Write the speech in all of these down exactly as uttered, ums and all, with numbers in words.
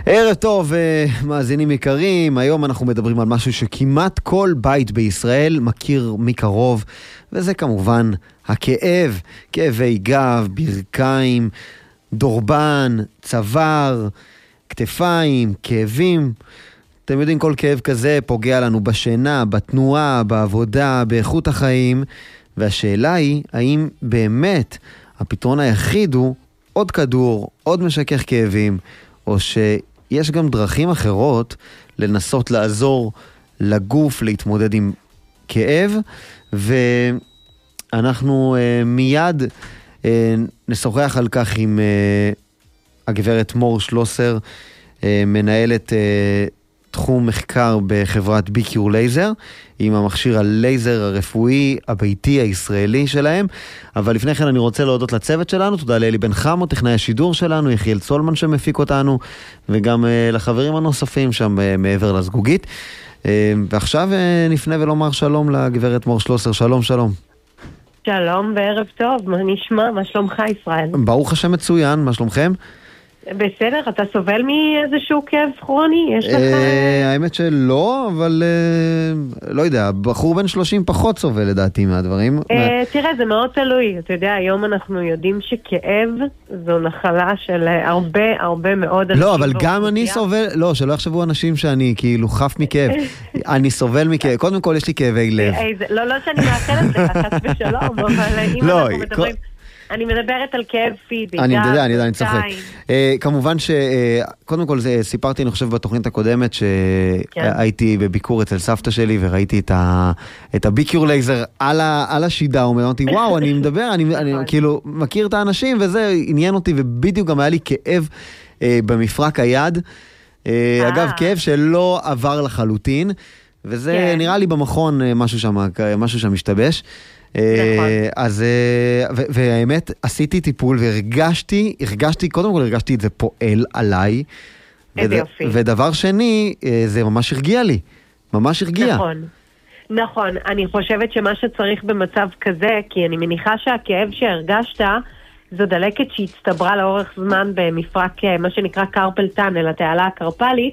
ערב טוב, מאזינים יקרים. היום אנחנו מדברים על משהו שכמעט כל בית בישראל מכיר מקרוב, וזה כמובן הכאב. כאבי גב, ברכיים, דורבן, צוואר, כתפיים, כאבים. אתם יודעים, כל כאב כזה פוגע לנו בשינה, בתנועה, בעבודה, באיכות החיים. והשאלה היא, האם באמת הפתרון היחיד הוא עוד כדור, עוד משכך כאבים, או שיש גם דרכים אחרות לנסות לעזור לגוף להתמודד עם כאב. ואנחנו uh, מיד uh, נשוחח על כך עם uh, הגברת מור שלוסר, uh, מנהלת uh, תחום מחקר בחברת ביקיור לייזר, עם המכשיר הלייזר הרפואי הביתי הישראלי שלהם. אבל לפני כן אני רוצה להודות לצוות שלנו, תודה לאלי בן חמו, טכנאי השידור שלנו, יחיאל צולמן שמפיק אותנו, וגם uh, לחברים הנוספים שם uh, מעבר לזגוגית. Uh, ועכשיו uh, נפנה ולומר שלום לגברת מור שלוסר. שלום, שלום. שלום וערב טוב, מה נשמע? מה שלומך ישראל? ברוך השם מצוין, מה שלומכם? בסדר, אתה סובל מאיזשהו כאב כרוני? יש לך... האמת שלא, אבל לא יודע, בחור בן שלושים פחות סובל לדעתי מהדברים. תראה, זה מאוד תלוי. אתה יודע, היום אנחנו יודעים שכאב זו נחלה של הרבה הרבה מאוד אנשים. לא, אבל גם אני סובל, לא, שלא יחשבו אנשים שאני כאילו חף מכאב. אני סובל מכאב. קודם כל יש לי כאבי לב. לא, לא שאני מאחלת לך, חס ושלום, אבל אם אנחנו מדברים... אני מדברת על כאב פיזי. אני יודע, אני יודע, אני צוחק. כמובן שקודם כל סיפרתי, אני חושב, בתוכנית הקודמת שהייתי בביקור אצל סבתא שלי וראיתי את הביקיור לייזר על השידה, ואמרתי, וואו, אני מדבר, אני כאילו מכיר את האנשים, וזה עניין אותי, ובדיוק גם היה לי כאב במפרק היד. אגב, כאב שלא עבר לחלוטין, וזה נראה לי במכון משהו שם משתבש. אז והאמת עשיתי טיפול והרגשתי הרגשתי קודם כל הרגשתי את זה פועל עליי, ודבר שני זה ממש הרגיע לי, ממש הרגיע. נכון, נכון. אני חושבת שמה שצריך במצב כזה, כי אני מניחה שהכאב שהרגשת זו דלקת שהצטברה לאורך זמן במפרק מה שנקרא קרפל טאנל, התעלה הקרפלית,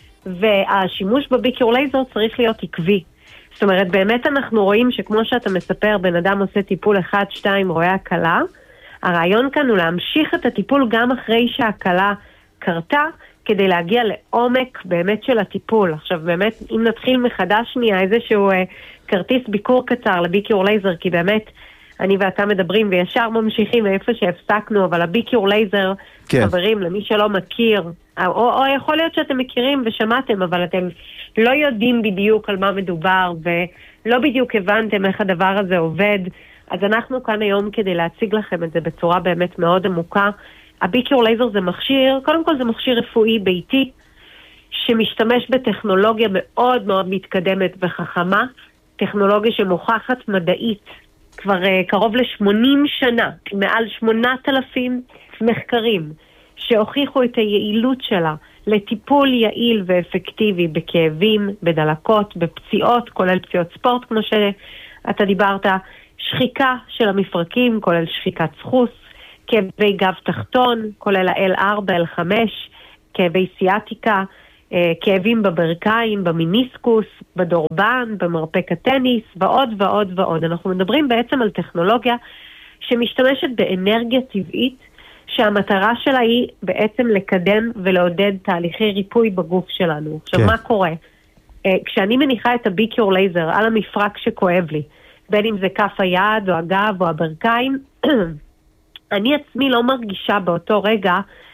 והשימוש בביקיור לייזר צריך להיות עקבי. זאת אומרת, באמת אנחנו רואים שכמו שאתה מספר, בן אדם עושה טיפול אחד, שתיים, רואה הקלה. הרעיון כאן הוא להמשיך את הטיפול גם אחרי שהקלה קרתה, כדי להגיע לעומק באמת של הטיפול. עכשיו באמת, אם נתחיל מחדש שנייה, איזשהו אה, כרטיס ביקור קצר לביקיור לייזר, כי באמת אני ואתה מדברים וישר ממשיכים מאיפה שהפסקנו, אבל הביקיור לייזר, כן. חברים, למי שלא מכיר, או, או יכול להיות שאתם מכירים ושמעתם, אבל אתם לא יודעים בדיוק על מה מדובר, ולא בדיוק הבנתם איך הדבר הזה עובד. אז אנחנו כאן היום כדי להציג לכם את זה בצורה באמת מאוד עמוקה. הביקיור לייזר זה מכשיר, קודם כל זה מכשיר רפואי ביתי, שמשתמש בטכנולוגיה מאוד מאוד מתקדמת וחכמה, טכנולוגיה שמוכחת מדעית, כבר uh, קרוב ל-שמונים שנה, מעל שמונת אלפים מחקרים, שהוכיחו את היעילות שלה לטיפול יעיל ואפקטיבי בכאבים, בדלקות, בפציעות, כולל פציעות ספורט, כמו שאתה דיברת, שחיקה של המפרקים, כולל שחיקת סחוס, כאבי גב תחתון, כולל ה-אל ארבע, אל חמש, כאבי סיאטיקה, כאבים בברכיים, במיניסקוס, בדורבן, במרפק הטניס, ועוד ועוד ועוד. אנחנו מדברים בעצם על טכנולוגיה שמשתמשת באנרגיה טבעית, שהמטרה שלה היא בעצם לקדם ולעודד תהליכי ריפוי בגוף שלנו. עכשיו, מה קורה? כשאני מניחה את הביקיור לייזר על המפרק שכואב לי, בין אם זה כף היד או הגב או הברכיים, אני עצמי לא מרגישה באותו רגע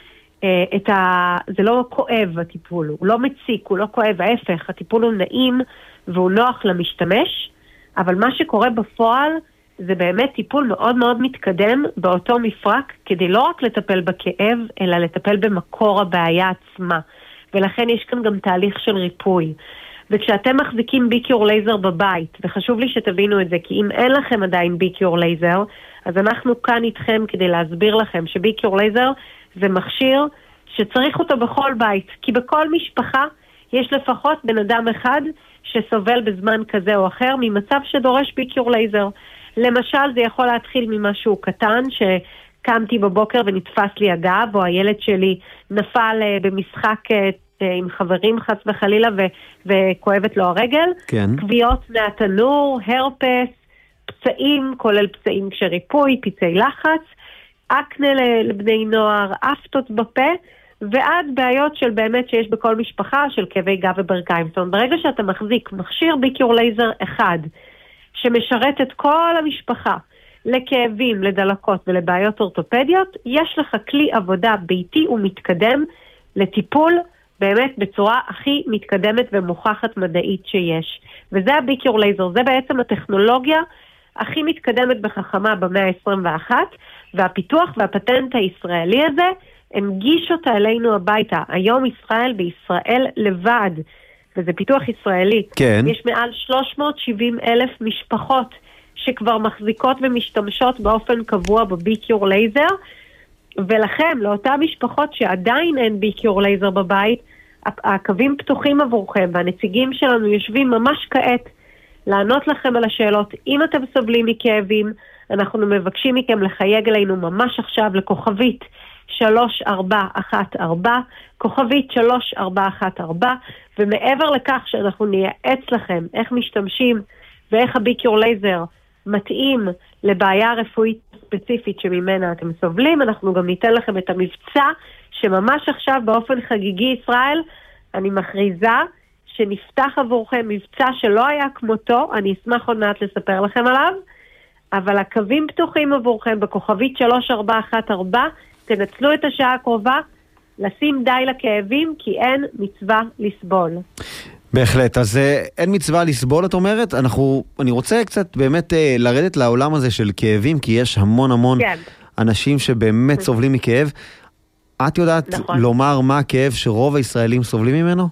את ה... זה לא כואב הטיפול, הוא לא מציק, הוא לא כואב, ההפך, הטיפול הוא נעים והוא נוח למשתמש, אבל מה שקורה בפועל זה באמת טיפול מאוד מאוד מתקדם באותו מפרק, כדי לא רק לטפל בכאב, אלא לטפל במקור הבעיה עצמה. ולכן יש כאן גם תהליך של ריפוי. וכשאתם מחזיקים ביקיור לייזר בבית, וחשוב לי שתבינו את זה, כי אם אין לכם עדיין ביקיור לייזר, אז אנחנו כאן איתכם כדי להסביר לכם שביקיור לייזר זה מכשיר שצריך אותו בכל בית, כי בכל משפחה יש לפחות בן אדם אחד שסובל בזמן כזה או אחר ממצב שדורש ביקיור לייזר. למשל, זה יכול להתחיל ממשהו קטן, קמתי בבוקר ונתפס לי הגב, או הילד שלי נפל במשחק עם חברים חס וחלילה ו- וכואבת לו הרגל, כן. כוויות מהתנור, הרפס, פצעים, כולל פצעים כשריפוי, פצעי לחץ, אקנה לבני נוער, אפטות בפה, ועד בעיות של באמת שיש בכל משפחה של כאבי גב וברכיים. זאת אומרת, ברגע שאתה מחזיק מכשיר ביקיור לייזר אחד, שמשרת את כל המשפחה לכאבים, לדלקות ולבעיות אורתופדיות, יש לך כלי עבודה ביתי ומתקדם לטיפול באמת בצורה הכי מתקדמת ומוכחת מדעית שיש. וזה הביקיור לייזר, זה בעצם הטכנולוגיה הכי מתקדמת וחכמה במאה ה-עשרים ואחת, והפיתוח והפטנט הישראלי הזה הנגיש אותה אלינו הביתה. היום ישראל בישראל לבד, וזה פיתוח ישראלי. כן. יש מעל שלוש מאות שבעים אלף משפחות שכבר מחזיקות ומשתמשות באופן קבוע בביקיור לייזר, ולכם, לאותן משפחות שעדיין אין ביקיור לייזר בבית, הקווים פתוחים עבורכם, והנציגים שלנו יושבים ממש כעת לענות לכם על השאלות. אם אתם סובלים מכאבים, אנחנו מבקשים מכם לחייג אלינו ממש עכשיו לכוכבית שלוש ארבע אחת ארבע, כוכבית שלוש ארבע אחת ארבע, ומעבר לכך שאנחנו נייעץ לכם איך משתמשים ואיך הביקיור לייזר מתאים לבעיה רפואית ספציפית שממנה אתם סובלים, אנחנו גם ניתן לכם את המבצע שממש עכשיו באופן חגיגי ישראל, אני מכריזה שנפתח עבורכם מבצע שלא היה כמותו, אני אשמח עוד מעט לספר לכם עליו, אבל הקווים פתוחים עבורכם בכוכבית שלוש ארבע אחת ארבע, תנצלו את השעה הקרובה, לשים די לכאבים, כי אין מצווה לסבול. בהחלט, אז אין מצווה לסבול, את אומרת? אנחנו, אני רוצה קצת באמת לרדת לעולם הזה של כאבים, כי יש המון המון כן. אנשים שבאמת סובלים מכאב. את יודעת נכון. לומר מה הכאב שרוב הישראלים סובלים ממנו?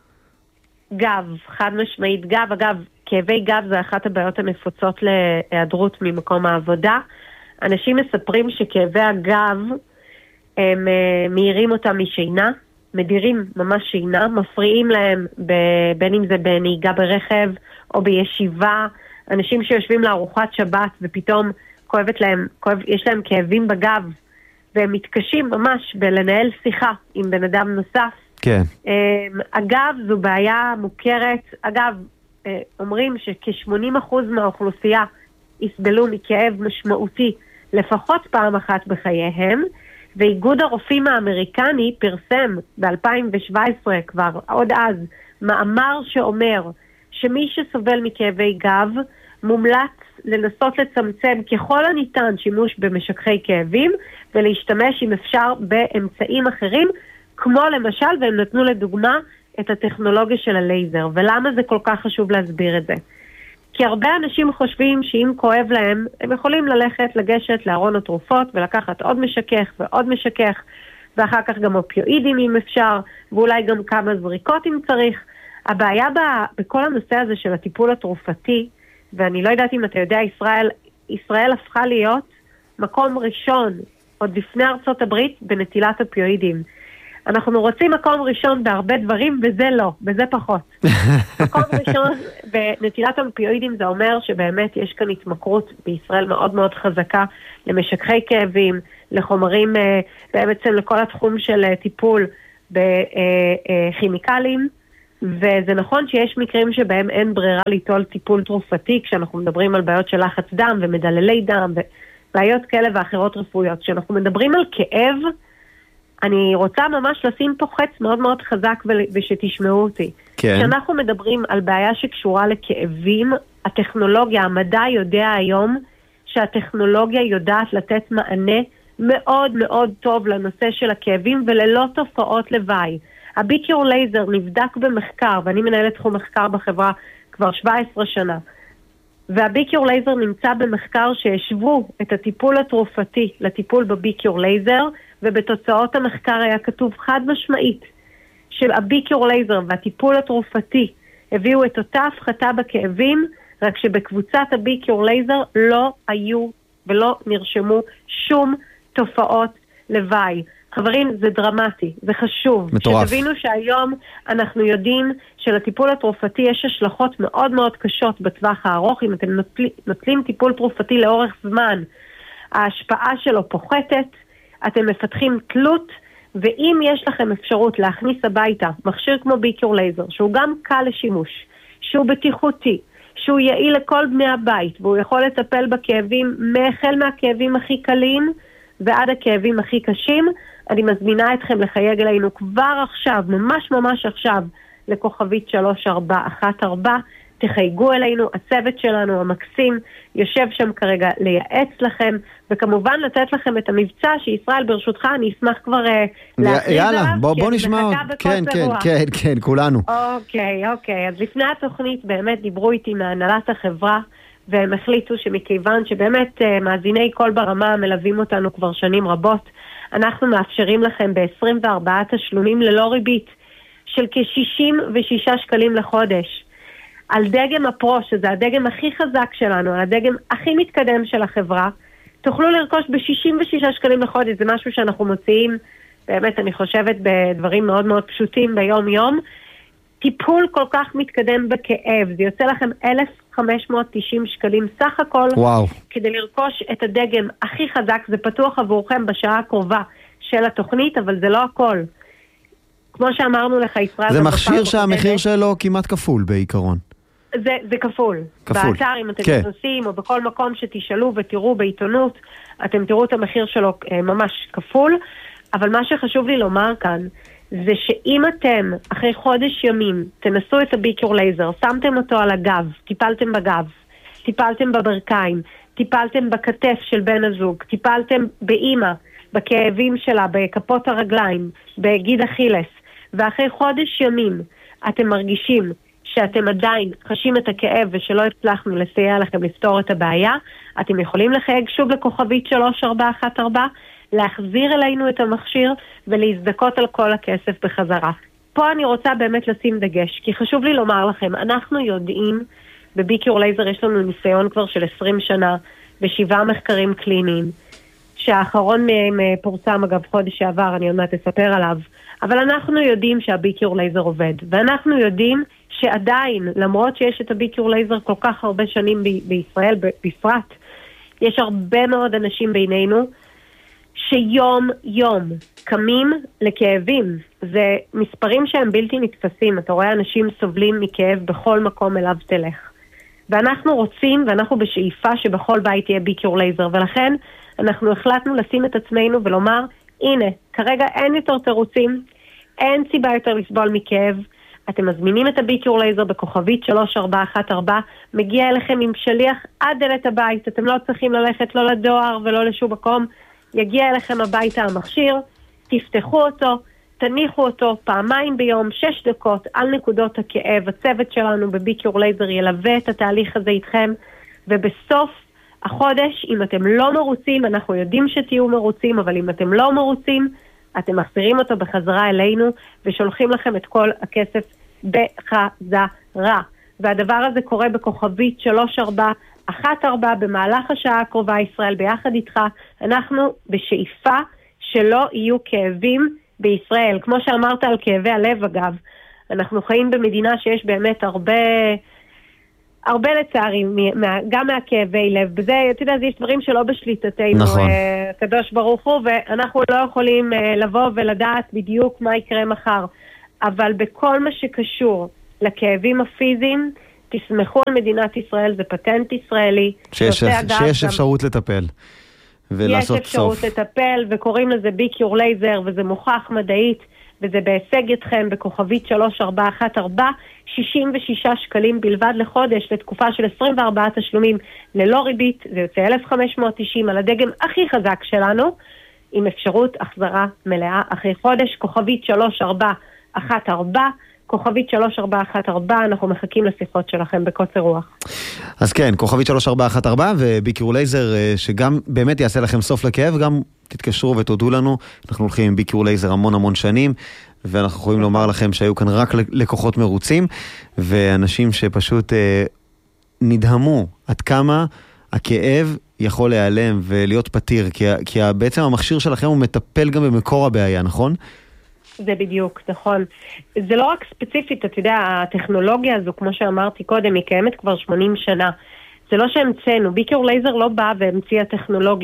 גב, חד משמעית גב. אגב, כאבי גב זה אחת הבעיות הנפוצות להיעדרות ממקום העבודה. אנשים מספרים שכאבי הגב, הם מהירים אותם משינה, מדירים ממש שינה, מפריעים להם ב- בין אם זה בנהיגה ברכב או בישיבה, אנשים שיושבים לארוחת שבת ופתאום כואבת להם, כואב, יש להם כאבים בגב, והם מתקשים ממש בלנהל שיחה עם בן אדם נוסף. כן. אגב, זו בעיה מוכרת. אגב, אומרים שכ-שמונים אחוז מהאוכלוסייה יסבלו מכאב משמעותי לפחות פעם אחת בחייהם, ואיגוד הרופאים האמריקני פרסם ב-אלפיים שבע עשרה כבר, עוד אז, מאמר שאומר שמי שסובל מכאבי גב מומלץ לנסות לצמצם ככל הניתן שימוש במשככי כאבים, ולהשתמש אם אפשר באמצעים אחרים, כמו למשל, והם נתנו לדוגמה את הטכנולוגיה של הלייזר. ולמה זה כל כך חשוב להסביר את זה? כי הרבה אנשים חושבים שאם כואב להם, הם יכולים ללכת, לגשת לארון התרופות ולקחת עוד משכך ועוד משכך, ואחר כך גם אופיואידים אם אפשר, ואולי גם כמה זריקות אם צריך. הבעיה בכל הנושא הזה של הטיפול התרופתי, ואני לא יודעת אם אתה יודע, ישראל, ישראל הפכה להיות מקום ראשון, עוד לפני ארצות הברית, בנטילת אופיואידים. אנחנו רוצים מקום ראשון בהרבה דברים, וזה לא, וזה פחות. מקום ראשון בנטילת אופיואידים זה אומר שבאמת יש כאן התמכרות בישראל מאוד מאוד חזקה למשככי כאבים, לחומרים, בעצם לכל התחום של טיפול בכימיקלים, וזה נכון שיש מקרים שבהם אין ברירה ליטול טיפול תרופתי, כשאנחנו מדברים על בעיות של לחץ דם ומדללי דם ובעיות כאלה ואחרות רפואיות. כשאנחנו מדברים על כאב, אני רוצה ממש לשים פה חץ מאוד מאוד חזק ושתשמעו אותי. כן. כשאנחנו מדברים על בעיה שקשורה לכאבים, הטכנולוגיה, המדע יודע היום שהטכנולוגיה יודעת לתת מענה מאוד מאוד טוב לנושא של הכאבים וללא תופעות לוואי. הביקיור לייזר נבדק במחקר, ואני מנהלת תחום מחקר בחברה כבר שבע עשרה שנה, והביקיור לייזר נמצא במחקר שהשוו את הטיפול התרופתי לטיפול בביקיור לייזר, ובתוצאות המחקר היה כתוב חד משמעית של הביקיור לייזר והטיפול התרופתי הביאו את אותה הפחתה בכאבים, רק שבקבוצת הביקיור לייזר לא היו ולא נרשמו שום תופעות לוואי. חברים, זה דרמטי, זה חשוב. מטורף. שתבינו שהיום אנחנו יודעים שלטיפול התרופתי יש השלכות מאוד מאוד קשות בטווח הארוך. אם אתם נוטלים, נוטלים טיפול תרופתי לאורך זמן, ההשפעה שלו פוחתת, אתם מפתחים תלות, ואם יש לכם אפשרות להכניס הביתה מכשיר כמו ביקור לייזר, שהוא גם קל לשימוש, שהוא בטיחותי, שהוא יעיל לכל בני הבית, והוא יכול לטפל בכאבים, החל מהכאבים הכי קלים ועד הכאבים הכי קשים, אני מזמינה אתכם לחייג אלינו כבר עכשיו, ממש ממש עכשיו, לכוכבית שלוש ארבע אחת ארבע, תחייגו אלינו, הצוות שלנו המקסים יושב שם כרגע לייעץ לכם, וכמובן לתת לכם את המבצע שישראל ברשותך, אני אשמח כבר להכריז עליו. יאללה, בוא, בוא נשמע עוד. כן, כן, כן, כן, כולנו. אוקיי, אוקיי, אז לפני התוכנית באמת דיברו איתי מהנהלת החברה, והם החליטו שמכיוון שבאמת מאזיני קול ברמה מלווים אותנו כבר שנים רבות, אנחנו מאפשרים לכם ב-עשרים וארבעה תשלומים ללא ריבית של כ-שישים ושישה שקלים לחודש. על דגם הפרו, שזה הדגם הכי חזק שלנו, על הדגם הכי מתקדם של החברה, תוכלו לרכוש ב-שישים ושישה שקלים לחודש. זה משהו שאנחנו מוציאים, באמת אני חושבת, בדברים מאוד מאוד פשוטים ביום יום. טיפול כל כך מתקדם בכאב, זה יוצא לכם אלף וחמש מאות תשעים שקלים סך הכל. וואו. כדי לרכוש את הדגם הכי חזק, זה פתוח עבורכם בשעה הקרובה של התוכנית, אבל זה לא הכל. כמו שאמרנו לך, ישראל... זה מכשיר שהמחיר שלו כמעט כפול בעיקרון. זה, זה כפול. כפול. באתר, אם אתם כן. נכנסים, או בכל מקום שתשאלו ותראו בעיתונות, אתם תראו את המחיר שלו ממש כפול. אבל מה שחשוב לי לומר כאן, זה שאם אתם, אחרי חודש ימים, תנסו את הביקור לייזר, שמתם אותו על הגב, טיפלתם בגב, טיפלתם בברכיים, טיפלתם בכתף של בן הזוג, טיפלתם באמא, בכאבים שלה, בכפות הרגליים, בגיד אכילס, ואחרי חודש ימים אתם מרגישים שאתם עדיין חשים את הכאב ושלא הצלחנו לסייע לכם לפתור את הבעיה, אתם יכולים לחייג שוב לכוכבית שלוש ארבע אחת ארבע, להחזיר אלינו את המכשיר ולהזדקות על כל הכסף בחזרה. פה אני רוצה באמת לשים דגש, כי חשוב לי לומר לכם, אנחנו יודעים, בביקור לייזר יש לנו ניסיון כבר של עשרים שנה, בשבעה מחקרים קליניים, שהאחרון מהם פורסם אגב חודש שעבר, אני עוד מעט אספר עליו, אבל אנחנו יודעים שהביקור לייזר עובד, ואנחנו יודעים שעדיין, למרות שיש את הביקור לייזר כל כך הרבה שנים ב- בישראל בפרט, יש הרבה מאוד אנשים בינינו, שיום יום קמים לכאבים. זה מספרים שהם בלתי נתפסים. אתה רואה אנשים סובלים מכאב בכל מקום אליו תלך. ואנחנו רוצים, ואנחנו בשאיפה שבכל בית יהיה ביקור לייזר, ולכן אנחנו החלטנו לשים את עצמנו ולומר, הנה, כרגע אין יותר תירוצים, אין סיבה יותר לסבול מכאב, אתם מזמינים את הביקור לייזר בכוכבית שלוש ארבע אחת ארבע, מגיע אליכם עם שליח עד דלת הבית, אתם לא צריכים ללכת לא לדואר ולא לשום מקום, יגיע אליכם הביתה המכשיר, תפתחו אותו, תניחו אותו פעמיים ביום, שש דקות על נקודות הכאב. הצוות שלנו בביקור לייזר ילווה את התהליך הזה איתכם, ובסוף החודש, אם אתם לא מרוצים, אנחנו יודעים שתהיו מרוצים, אבל אם אתם לא מרוצים, אתם מחזירים אותו בחזרה אלינו, ושולחים לכם את כל הכסף בחזרה. והדבר הזה קורה בכוכבית שלוש ארבע אחת ארבע במהלך השעה הקרובה. ישראל ביחד איתך, אנחנו בשאיפה שלא יהיו כאבים בישראל. כמו שאמרת על כאבי הלב אגב, אנחנו חיים במדינה שיש באמת הרבה, הרבה לצערי, גם מהכאבי לב. בזה, אתה יודע, יש דברים שלא בשליטתנו, נכון. קדוש ברוך הוא, ואנחנו לא יכולים לבוא ולדעת בדיוק מה יקרה מחר. אבל בכל מה שקשור לכאבים הפיזיים, תסמכו על מדינת ישראל, זה פטנט ישראלי. שיש, שיש גם... אפשרות לטפל ולעשות יש אפשרות סוף. לטפל, וקוראים לזה ביקור לייזר, וזה מוכח מדעית, וזה בהישג אתכם בכוכבית שלוש ארבע אחת ארבע, שישים ושישה שקלים בלבד לחודש, לתקופה של עשרים וארבעה תשלומים ללא ריבית, זה יוצא אלף וחמש מאות תשעים על הדגם הכי חזק שלנו, עם אפשרות החזרה מלאה אחרי חודש. כוכבית שלוש ארבע אחת ארבע, כוכבית שלוש ארבע אחת ארבע, אנחנו מחכים לשיחות שלכם בקוצר רוח. אז כן, כוכבית שלוש ארבע אחת ארבע וביקור לייזר, שגם באמת יעשה לכם סוף לכאב, גם תתקשרו ותודו לנו, אנחנו הולכים עם ביקור לייזר המון המון שנים, ואנחנו יכולים לומר לכם שהיו כאן רק לקוחות מרוצים, ואנשים שפשוט אה, נדהמו עד כמה הכאב יכול להיעלם ולהיות פתיר, כי, כי בעצם המכשיר שלכם הוא מטפל גם במקור הבעיה, נכון? זה בדיוק, נכון. זה לא רק ספציפית, אתה יודע, הטכנולוגיה הזו, כמו שאמרתי קודם, היא קיימת כבר שמונים שנה. זה לא שהמצאנו, ביקור לייזר לא בא והמציא הטכנולוגיה.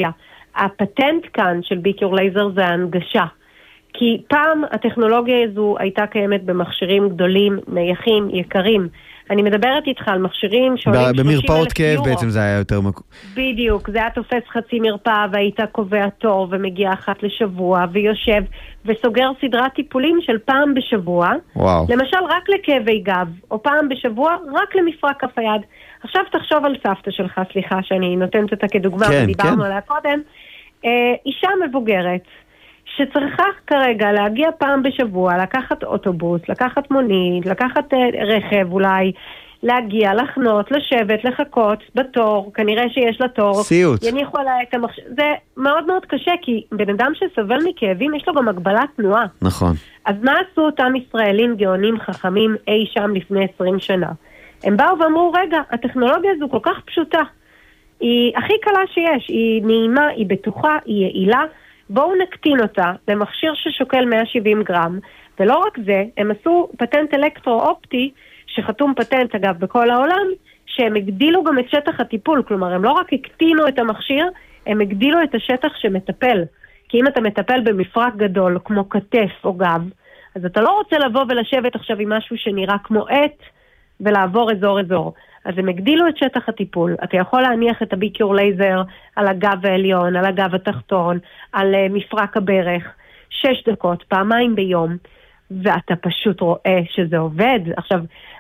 הפטנט כאן של ביקיור לייזר זה ההנגשה. כי פעם הטכנולוגיה הזו הייתה קיימת במכשירים גדולים, נייחים, יקרים. אני מדברת איתך על מכשירים שעולים שלושים אלף יורו. במרפאות כאב בעצם זה היה יותר מקום. בדיוק, זה היה תופס חצי מרפאה והיית קובע תור ומגיע אחת לשבוע ויושב וסוגר סדרת טיפולים של פעם בשבוע. וואו. למשל רק לכאבי גב, או פעם בשבוע רק למפרק כף היד. עכשיו תחשוב על סבתא שלך, סליחה שאני נותנת אותה כדוגמה, כן, ודיברנו כן. עליה קודם. אה, אישה מבוגרת שצריכה כרגע להגיע פעם בשבוע, לקחת אוטובוס, לקחת מונית, לקחת אה, רכב אולי, להגיע, לחנות, לשבת, לחכות בתור, כנראה שיש לה תור. סיוט. יניחו עליה את המחשב. זה מאוד מאוד קשה, כי בן אדם שסבל מכאבים, יש לו גם הגבלת תנועה. נכון. אז מה עשו אותם ישראלים גאונים חכמים אי שם לפני עשרים שנה? הם באו ואמרו, רגע, הטכנולוגיה הזו כל כך פשוטה. היא הכי קלה שיש, היא נעימה, היא בטוחה, היא יעילה. בואו נקטין אותה למכשיר ששוקל מאה שבעים גרם, ולא רק זה, הם עשו פטנט אלקטרו-אופטי, שחתום פטנט אגב בכל העולם, שהם הגדילו גם את שטח הטיפול, כלומר הם לא רק הקטינו את המכשיר, הם הגדילו את השטח שמטפל. כי אם אתה מטפל במפרק גדול, כמו כתף או גב, אז אתה לא רוצה לבוא ולשבת עכשיו עם משהו שנראה כמו עט, ולעבור אזור אזור. אז הם הגדילו את שטח הטיפול. אתה יכול להניח את הביקיור לייזר על הגב העליון, על הגב התחתון, על uh, מפרק הברך, שש דקות, פעמיים ביום, ואתה פשוט רואה שזה עובד. עכשיו,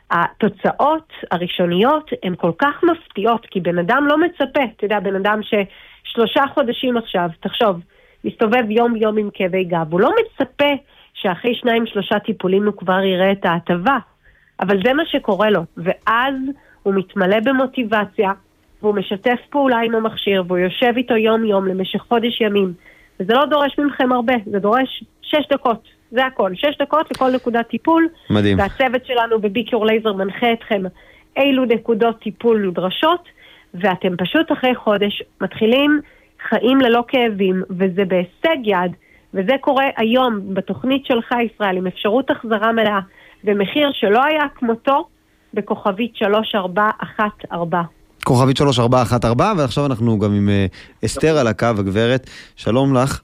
התוצאות הראשוניות הן כל כך מפתיעות, כי בן אדם לא מצפה. אתה יודע, בן אדם ששלושה חודשים עכשיו, תחשוב, מסתובב יום יום עם כאבי גב, הוא לא מצפה שאחרי שניים שלושה טיפולים הוא כבר יראה את ההטבה. אבל זה מה שקורה לו, ואז הוא מתמלא במוטיבציה, והוא משתף פעולה עם המכשיר, והוא יושב איתו יום יום למשך חודש ימים, וזה לא דורש ממכם הרבה, זה דורש שש דקות, זה הכל, שש דקות לכל נקודת טיפול. מדהים. והצוות שלנו בביקיור לייזר מנחה אתכם אילו נקודות טיפול נדרשות, ואתם פשוט אחרי חודש מתחילים חיים ללא כאבים, וזה בהישג יד, וזה קורה היום בתוכנית שלך ישראל, עם אפשרות החזרה מלאה, במחיר שלא היה כמותו, בכוכבית שלוש ארבע אחת ארבע. כוכבית שלוש ארבע אחת ארבע, ועכשיו אנחנו גם עם uh, אסתר על הקו, הגברת. שלום לך.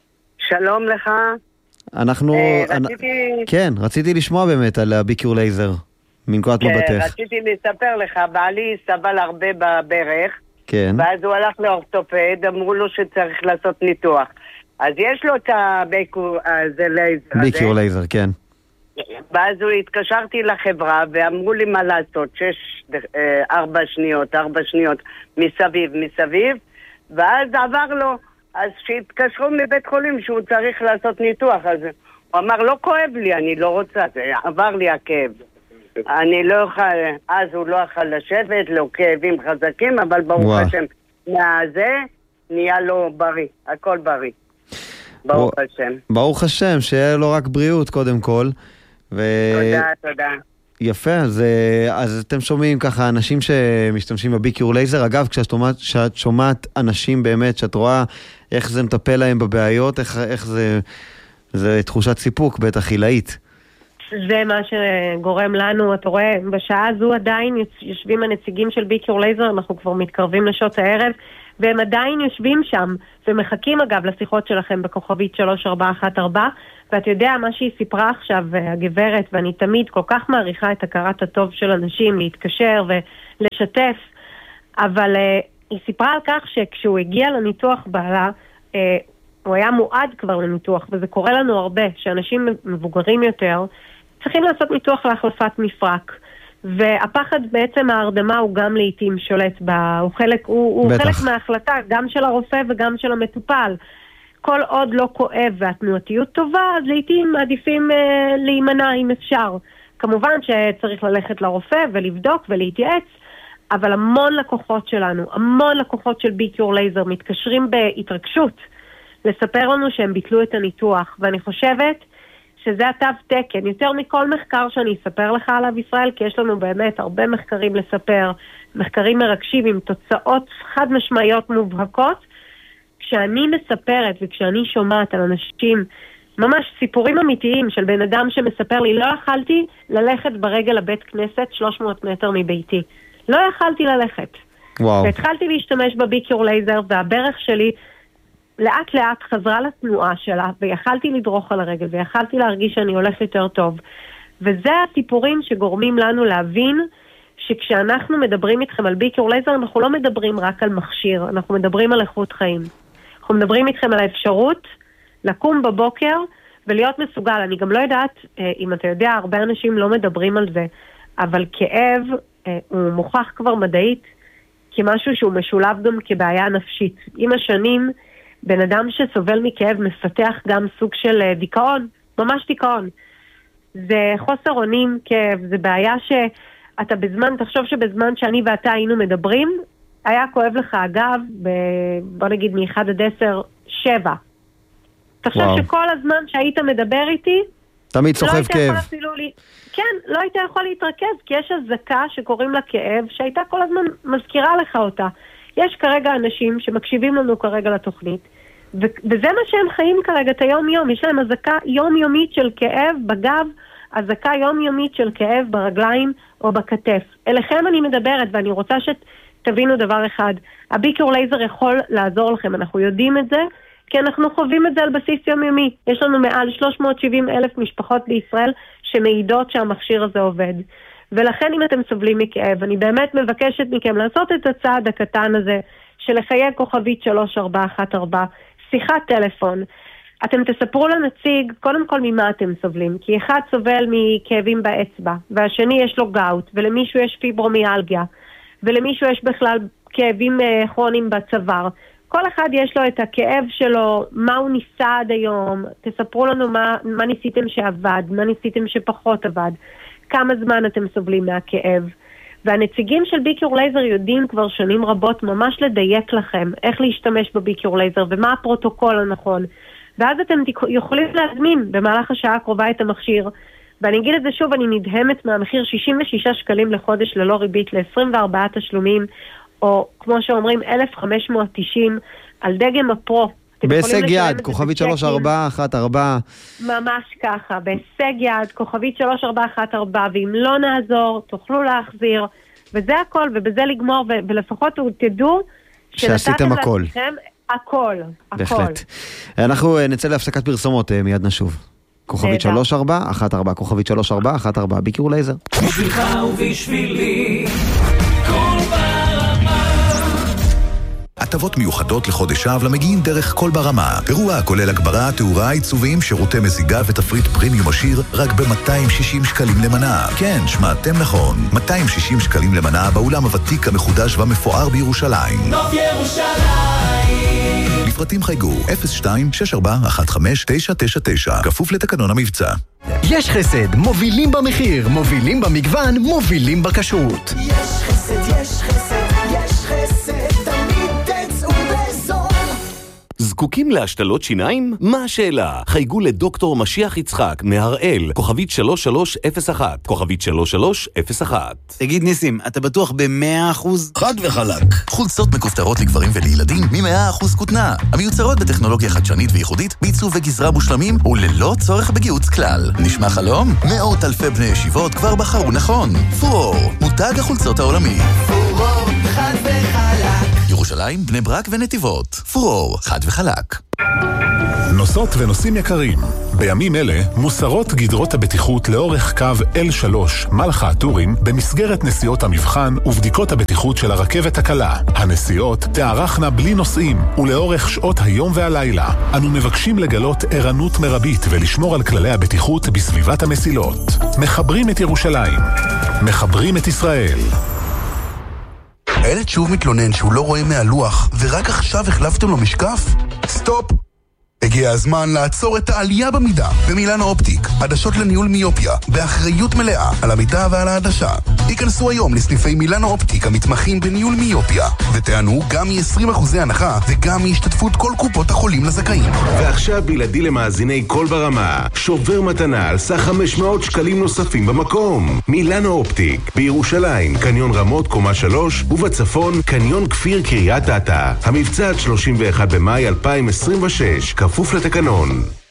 שלום לך. אנחנו... אה, אני... רציתי... כן, רציתי לשמוע באמת על הביקיור לייזר, מנקודת מבטך. רציתי לספר לך, בעלי סבל הרבה בברך, כן. ואז הוא הלך לאורתופד, אמרו לו שצריך לעשות ניתוח. אז יש לו את הביקיור לייזר. ביקיור לייזר, כן. ואז הוא התקשרתי לחברה ואמרו לי מה לעשות, שש, ארבע שניות, ארבע שניות מסביב, מסביב, ואז עבר לו, אז שהתקשרו מבית חולים שהוא צריך לעשות ניתוח, אז הוא אמר לא כואב לי, אני לא רוצה, זה עבר לי הכאב. אני לא אוכל, אז הוא לא אוכל לשבת, לא כאבים חזקים, אבל ברוך השם, מהזה נהיה לו בריא, הכל בריא. ברוך השם. ברוך השם, שיהיה לו רק בריאות קודם כל. ו... תודה, תודה. יפה, אז, אז אתם שומעים ככה אנשים שמשתמשים בביקיור לייזר. אגב, כשאת שומעת, כשאת שומעת אנשים באמת, שאת רואה איך זה מטפל להם בבעיות, איך, איך זה, זה תחושת סיפוק, בטח עילאית. זה מה שגורם לנו, אתה רואה, בשעה הזו עדיין יושבים הנציגים של ביקיור לייזר, אנחנו כבר מתקרבים לשעות הערב, והם עדיין יושבים שם, ומחכים אגב לשיחות שלכם בכוכבית שלוש ארבע אחת ארבע, ואת יודע מה שהיא סיפרה עכשיו, הגברת, ואני תמיד כל כך מעריכה את הכרת הטוב של אנשים, להתקשר ולשתף, אבל uh, היא סיפרה על כך שכשהוא הגיע לניתוח בעלה, uh, הוא היה מועד כבר לניתוח, וזה קורה לנו הרבה, שאנשים מבוגרים יותר, צריכים לעשות ניתוח להחלפת מפרק. והפחד בעצם ההרדמה הוא גם לעתים שולט בה, הוא חלק, הוא, הוא חלק מההחלטה, גם של הרופא וגם של המטופל. כל עוד לא כואב והתנועתיות טובה, אז לעתים מעדיפים אה, להימנע אם אפשר. כמובן שצריך ללכת לרופא ולבדוק ולהתייעץ, אבל המון לקוחות שלנו, המון לקוחות של ביקיור לייזר מתקשרים בהתרגשות לספר לנו שהם ביטלו את הניתוח, ואני חושבת שזה התו תקן, יותר מכל מחקר שאני אספר לך עליו ישראל, כי יש לנו באמת הרבה מחקרים לספר, מחקרים מרגשים עם תוצאות חד משמעיות מובהקות. כשאני מספרת וכשאני שומעת על אנשים, ממש סיפורים אמיתיים של בן אדם שמספר לי, לא יכלתי ללכת ברגע לבית כנסת שלוש מאות מטר מביתי. לא יכלתי ללכת. וואו. והתחלתי להשתמש בביקיור לייזר, והברך שלי לאט לאט חזרה לתנועה שלה, ויכלתי לדרוך על הרגל, ויכלתי להרגיש שאני הולך יותר טוב. וזה הסיפורים שגורמים לנו להבין שכשאנחנו מדברים איתכם על ביקור לייזר, אנחנו לא מדברים רק על מכשיר, אנחנו מדברים על איכות חיים. אנחנו מדברים איתכם על האפשרות לקום בבוקר ולהיות מסוגל. אני גם לא יודעת, אם אתה יודע, הרבה אנשים לא מדברים על זה, אבל כאב הוא מוכח כבר מדעית כמשהו שהוא משולב גם כבעיה נפשית. עם השנים, בן אדם שסובל מכאב מפתח גם סוג של דיכאון, ממש דיכאון. זה חוסר אונים כאב, זה בעיה שאתה בזמן, תחשוב שבזמן שאני ואתה היינו מדברים, היה כואב לך אגב, ב, בוא נגיד מ-אחד עד עשר, שבע. תחשוב וואו. שכל הזמן שהיית מדבר איתי, תמיד סוחב כאב. לי, כן, לא היית יכול להתרכז, כי יש הזקה שקוראים לה כאב, שהייתה כל הזמן מזכירה לך אותה. יש כרגע אנשים שמקשיבים לנו כרגע לתוכנית, ו- וזה מה שהם חיים כרגע, את היום-יום. יש להם הזקה יומיומית של כאב בגב, הזקה יומיומית של כאב ברגליים או בכתף. אליכם אני מדברת, ואני רוצה שתבינו דבר אחד. הביקור לייזר יכול לעזור לכם, אנחנו יודעים את זה, כי אנחנו חווים את זה על בסיס יומיומי. יש לנו מעל שלוש מאות שבעים אלף משפחות בישראל שמעידות שהמכשיר הזה עובד. ולכן אם אתם סובלים מכאב, אני באמת מבקשת מכם לעשות את הצעד הקטן הזה, של לחייג כוכבית שלוש ארבע אחת ארבע, שיחת טלפון. אתם תספרו לנציג, קודם כל ממה אתם סובלים, כי אחד סובל מכאבים באצבע, והשני יש לו גאוט, ולמישהו יש פיברומיאלגיה, ולמישהו יש בכלל כאבים כרוניים בצוואר. כל אחד יש לו את הכאב שלו, מה הוא ניסה עד היום, תספרו לנו מה, מה ניסיתם שעבד, מה ניסיתם שפחות עבד, כמה זמן אתם סובלים מהכאב. והנציגים של ביקור לייזר יודעים כבר שנים רבות ממש לדייק לכם איך להשתמש בביקור לייזר ומה הפרוטוקול הנכון. ואז אתם יכולים להזמין במהלך השעה הקרובה את המכשיר. ואני אגיד את זה שוב, אני נדהמת מהמחיר שישים ושישה שקלים לחודש ללא ריבית ל-עשרים וארבעה תשלומים, או כמו שאומרים אלף וחמש מאות תשעים על דגם הפרו. בהישג יד, כוכבית שלוש ארבע אחת ארבע. ממש ככה, בהישג יד, כוכבית שלוש ארבע אחת ארבע, ואם לא נעזור, תוכלו להחזיר, וזה הכל, ובזה לגמור, ו- ולפחות תדעו שעשיתם הכל. הכל, בהחלט. אנחנו נצא להפסקת פרסומות, מיד נשוב. כוכבית שלוש ארבע אחת ארבע, כוכבית שלוש ארבע אחת ארבע, ביקור לייזר. בשבילך ובשבילי, כל ברמה. הטבות מיוחדות לחודש אב למגיעים דרך כל ברמה. אירוע כולל הגברה, תאורה, עיצובים, שירותי מזיגה ותפריט פרימיום עשיר רק ב-מאתיים ושישים שקלים למנה. כן, שמעתם נכון. מאתיים ושישים שקלים למנה באולם הוותיק המחודש והמפואר בירושלים. נוף ירושלים. לפרטים חייגו אפס שתיים שש ארבע אחת חמש תשע תשע תשע, כפוף לתקנון המבצע. יש חסד, מובילים במחיר, מובילים במגוון, מובילים בכשרות. יש חסד, יש חסד, יש חסד, תמיד תצאו בזול. זקוקים להשתלות שיניים? מה השאלה? חייגו לדוקטור משיח יצחק מהראל, כוכבית שלוש שלוש אפס אחת, כוכבית שלוש שלוש אפס אחת. תגיד ניסים, אתה בטוח ב-מאה אחוז? חד וחלק. חולצות מכופתרות לגברים ולילדים מ-מאה אחוז כותנה. המיוצרות בטכנולוגיה חדשנית וייחודית, בעיצוב וגזרה מושלמים וללא צורך בגיהוץ כלל. נשמע חלום? מאות אלפי בני ישיבות כבר בחרו נכון. פורור, מותג החולצות העולמי. פורור, חד וחלק. ירושלים, בני ברק ונתיבות. פורור, חד וחלק. נוסעות ונוסעים יקרים, בימים אלה מוסרות גדרות הבטיחות לאורך קו אל שלוש מלחה הטורים במסגרת נסיעות המבחן ובדיקות הבטיחות של הרכבת הקלה. הנסיעות תארכנה בלי נוסעים ולאורך שעות היום והלילה. אנו מבקשים לגלות ערנות מרבית ולשמור על כללי הבטיחות בסביבת המסילות. מחברים את ירושלים, מחברים את ישראל. הילד שוב מתלונן שהוא לא רואה מהלוח, ורק עכשיו החלפתם לו משקף? סטופ! הגיע הזמן לעצור את העלייה במידה במילאנו אופטיק, עדשות לניהול מיופיה, באחריות מלאה על המידה ועל העדשה. היכנסו היום לסניפי מילאנו אופטיק המתמחים בניהול מיופיה, ותענו גם מ-עשרים אחוז הנחה וגם מהשתתפות כל קופות החולים לזכאים. ועכשיו בלעדי למאזיני כל ברמה, שובר מתנה על סך חמש מאות שקלים נוספים במקום. מילאנו אופטיק, בירושלים, קניון רמות קומה שלוש, ובצפון, קניון כפיר קריית אתא. המבצע עד שלושים ואחד במאי אלפיים עשרים ושש, כפוף לתקנון.